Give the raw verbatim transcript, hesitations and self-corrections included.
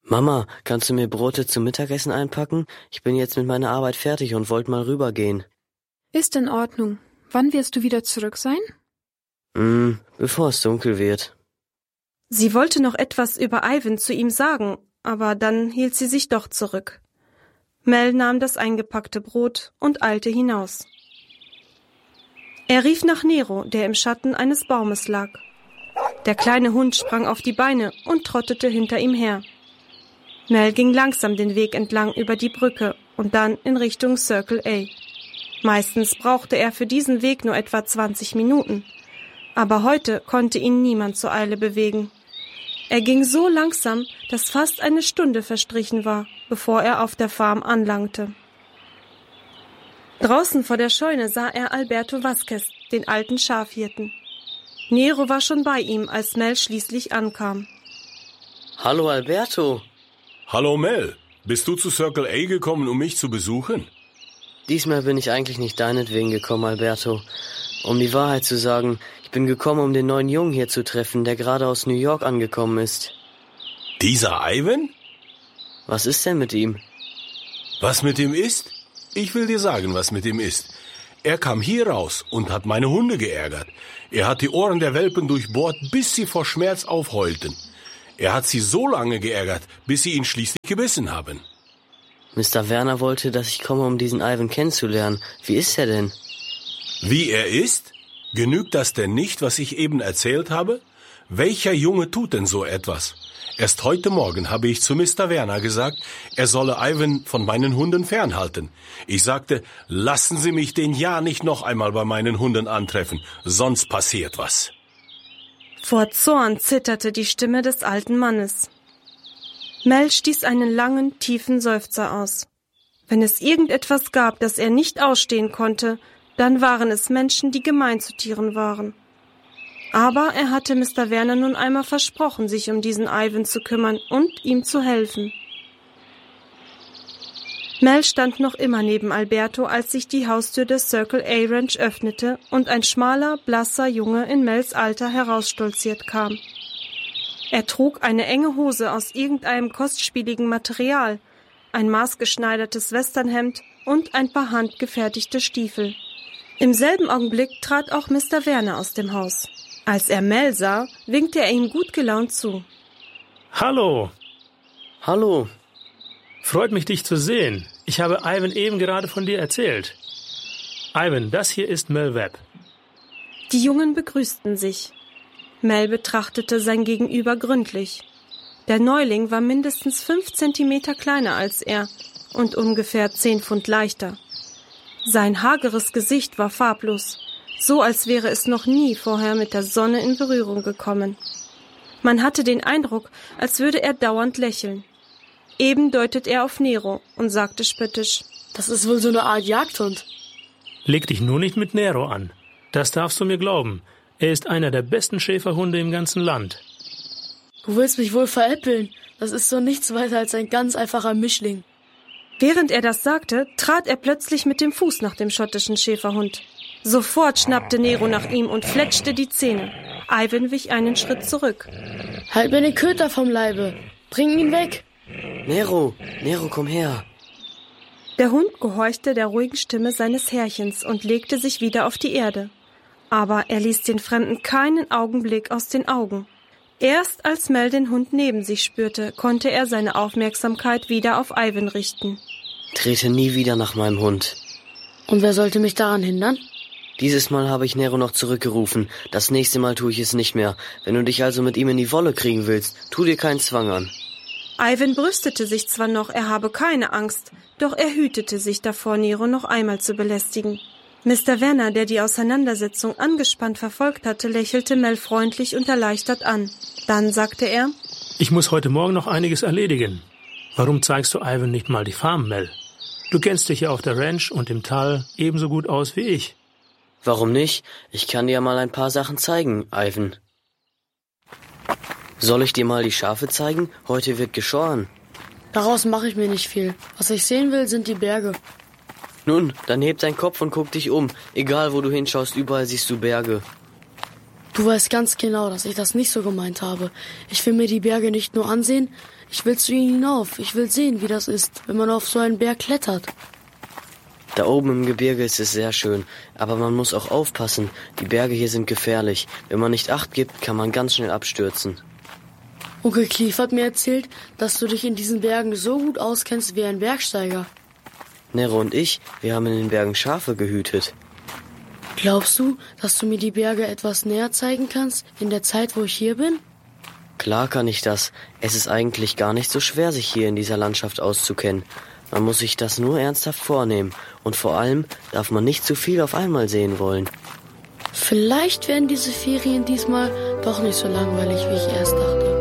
Mama, kannst du mir Brote zum Mittagessen einpacken? Ich bin jetzt mit meiner Arbeit fertig und wollte mal rübergehen. Ist in Ordnung. Wann wirst du wieder zurück sein? Mm, bevor es dunkel wird. Sie wollte noch etwas über Ivan zu ihm sagen, aber dann hielt sie sich doch zurück. Mel nahm das eingepackte Brot und eilte hinaus. Er rief nach Nero, der im Schatten eines Baumes lag. Der kleine Hund sprang auf die Beine und trottete hinter ihm her. Mel ging langsam den Weg entlang über die Brücke und dann in Richtung Circle A. Meistens brauchte er für diesen Weg nur etwa zwanzig Minuten. Aber heute konnte ihn niemand zur Eile bewegen. Er ging so langsam, dass fast eine Stunde verstrichen war, bevor er auf der Farm anlangte. Draußen vor der Scheune sah er Alberto Vasquez, den alten Schafhirten. Nero war schon bei ihm, als Mel schließlich ankam. Hallo Alberto. Hallo Mel, bist du zu Circle A gekommen, um mich zu besuchen? Diesmal bin ich eigentlich nicht deinetwegen gekommen, Alberto. Um die Wahrheit zu sagen, ich bin gekommen, um den neuen Jungen hier zu treffen, der gerade aus New York angekommen ist. Dieser Ivan? Was ist denn mit ihm? Was mit ihm ist? Ich will dir sagen, was mit ihm ist. Er kam hier raus und hat meine Hunde geärgert. Er hat die Ohren der Welpen durchbohrt, bis sie vor Schmerz aufheulten. Er hat sie so lange geärgert, bis sie ihn schließlich gebissen haben. Mister Werner wollte, dass ich komme, um diesen Ivan kennenzulernen. Wie ist er denn? Wie er ist? Genügt das denn nicht, was ich eben erzählt habe? Welcher Junge tut denn so etwas? Erst heute Morgen habe ich zu Mister Werner gesagt, er solle Ivan von meinen Hunden fernhalten. Ich sagte, lassen Sie mich den ja nicht noch einmal bei meinen Hunden antreffen, sonst passiert was. Vor Zorn zitterte die Stimme des alten Mannes. Mel stieß einen langen, tiefen Seufzer aus. Wenn es irgendetwas gab, das er nicht ausstehen konnte, dann waren es Menschen, die gemein zu Tieren waren. Aber er hatte Mister Werner nun einmal versprochen, sich um diesen Ivan zu kümmern und ihm zu helfen. Mel stand noch immer neben Alberto, als sich die Haustür des Circle A Ranch öffnete und ein schmaler, blasser Junge in Mels Alter herausstolziert kam. Er trug eine enge Hose aus irgendeinem kostspieligen Material, ein maßgeschneidertes Westernhemd und ein paar handgefertigte Stiefel. Im selben Augenblick trat auch Mister Werner aus dem Haus. Als er Mel sah, winkte er ihm gut gelaunt zu. Hallo. Hallo. Freut mich, dich zu sehen. Ich habe Ivan eben gerade von dir erzählt. Ivan, das hier ist Mel Webb. Die Jungen begrüßten sich. Mel betrachtete sein Gegenüber gründlich. Der Neuling war mindestens fünf Zentimeter kleiner als er und ungefähr zehn Pfund leichter. Sein hageres Gesicht war farblos, so als wäre es noch nie vorher mit der Sonne in Berührung gekommen. Man hatte den Eindruck, als würde er dauernd lächeln. Eben deutet er auf Nero und sagte spöttisch, das ist wohl so eine Art Jagdhund. Leg dich nur nicht mit Nero an. Das darfst du mir glauben. Er ist einer der besten Schäferhunde im ganzen Land. Du willst mich wohl veräppeln. Das ist so nichts weiter als ein ganz einfacher Mischling. Während er das sagte, trat er plötzlich mit dem Fuß nach dem schottischen Schäferhund. Sofort schnappte Nero nach ihm und fletschte die Zähne. Ivan wich einen Schritt zurück. Halt mir den Köter vom Leibe. Bring ihn weg. Nero, Nero, komm her. Der Hund gehorchte der ruhigen Stimme seines Herrchens und legte sich wieder auf die Erde. Aber er ließ den Fremden keinen Augenblick aus den Augen. Erst als Mel den Hund neben sich spürte, konnte er seine Aufmerksamkeit wieder auf Ivan richten. Trete nie wieder nach meinem Hund. Und wer sollte mich daran hindern? Dieses Mal habe ich Nero noch zurückgerufen. Das nächste Mal tue ich es nicht mehr. Wenn du dich also mit ihm in die Wolle kriegen willst, tu dir keinen Zwang an. Ivan brüstete sich zwar noch, er habe keine Angst, doch er hütete sich davor, Nero noch einmal zu belästigen. Mister Werner, der die Auseinandersetzung angespannt verfolgt hatte, lächelte Mel freundlich und erleichtert an. Dann sagte er, ich muss heute Morgen noch einiges erledigen. Warum zeigst du Ivan nicht mal die Farm, Mel? Du kennst dich ja auf der Ranch und im Tal ebenso gut aus wie ich. Warum nicht? Ich kann dir ja mal ein paar Sachen zeigen, Ivan. Soll ich dir mal die Schafe zeigen? Heute wird geschoren. Daraus mache ich mir nicht viel. Was ich sehen will, sind die Berge. Nun, dann heb deinen Kopf und guck dich um. Egal, wo du hinschaust, überall siehst du Berge. Du weißt ganz genau, dass ich das nicht so gemeint habe. Ich will mir die Berge nicht nur ansehen, ich will zu ihnen hinauf. Ich will sehen, wie das ist, wenn man auf so einen Berg klettert. Da oben im Gebirge ist es sehr schön, aber man muss auch aufpassen. Die Berge hier sind gefährlich. Wenn man nicht Acht gibt, kann man ganz schnell abstürzen. Onkel Cliff hat mir erzählt, dass du dich in diesen Bergen so gut auskennst wie ein Bergsteiger. Nero und ich, wir haben in den Bergen Schafe gehütet. Glaubst du, dass du mir die Berge etwas näher zeigen kannst, in der Zeit, wo ich hier bin? Klar kann ich das. Es ist eigentlich gar nicht so schwer, sich hier in dieser Landschaft auszukennen. Man muss sich das nur ernsthaft vornehmen. Und vor allem darf man nicht zu viel auf einmal sehen wollen. Vielleicht werden diese Ferien diesmal doch nicht so langweilig, wie ich erst dachte.